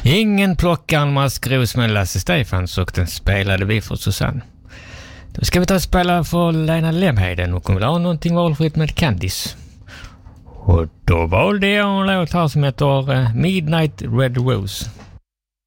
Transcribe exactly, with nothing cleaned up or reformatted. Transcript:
Ingen plockar en maskros med Lasse Stefans och den spelade vi för Susanne. Då ska vi ta och spela för Lena Lemheden och hon vill ha någonting valfritt med Candice. Och då valde jag en låt här som heter Midnight Red Rose.